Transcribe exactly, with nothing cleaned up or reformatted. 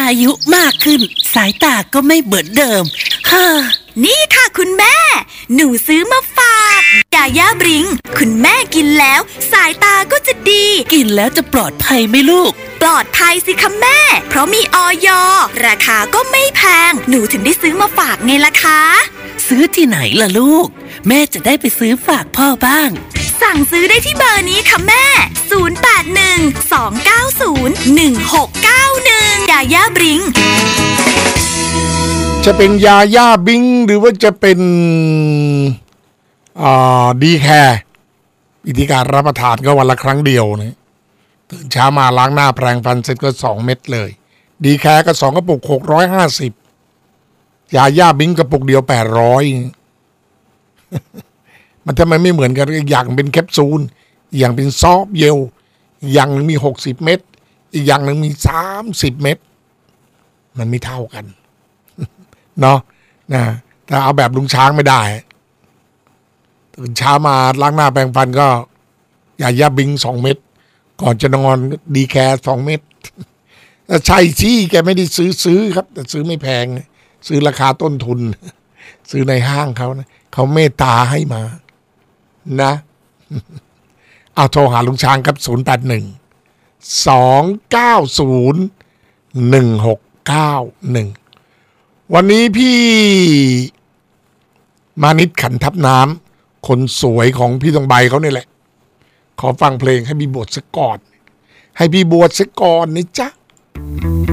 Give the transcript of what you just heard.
อายุมากขึ้นสายตาก็ไม่เหมือนเดิมเฮ้อนี่ค่ะคุณแม่หนูซื้อมาฝากยาย่าบริงคุณแม่กินแล้วสายตาก็จะดีกินแล้วจะปลอดภัยไหมลูกปลอดภัยสิคะแม่เพราะมีอย.ราคาก็ไม่แพงหนูถึงได้ซื้อมาฝากไงล่ะคะซื้อที่ไหนล่ะลูกแม่จะได้ไปซื้อฝากพ่อบ้างสั่งซื้อได้ที่เบอร์นี้ค่ะแม่ศูนย์ แปด หนึ่ง สอง เก้า ศูนย์ หนึ่ง หก เก้า หนึ่งยาย่าบริงจะเป็นยาย่าบิงหรือว่าจะเป็นอ่าดีแคร์วิธีการรับประทานก็วันละครั้งเดียวนะตื่นเช้ามาล้างหน้าแปรงฟันเสร็จก็สองเม็ดเลยดีแคร์ก็สองกระปุกหกร้อยห้าสิบยาย่าบิงกระปุกเดียวแปดร้อยมันทำไมไม่เหมือนกันอีกอย่างเป็นแคปซูลอีกอย่างเป็นซอฟเยลอีกอย่างนึงมีหกสิบเม็ดอีกอย่างนึงมีสามสิบเม็ดมันไม่เท่ากันเนาะนะแต่เอาแบบลุงช้างไม่ได้ตื่นเช้ามาล้างหน้าแปรงฟันก็ยาย่าบิงสองเม็ดก่อนจะนอนดีแคร์สองเม็ดใช่ที่แกไม่ได้ซื้อซื้อครับแต่ซื้อไม่แพงซื้อราคาต้นทุนซื้อในห้างเขานะเขาเมตตาให้มานะเอาโทรหาลุงช้างครับศูนย์ แปด หนึ่ง สอง เก้า ศูนย์ หนึ่ง หก เก้า หนึ่งวันนี้พี่มานิดขันทับน้ำคนสวยของพี่ตองใบเขาเนี่ยแหละขอฟังเพลงให้พี่บวชสักก่อนให้พี่บวชสักก่อนนะจ๊ะ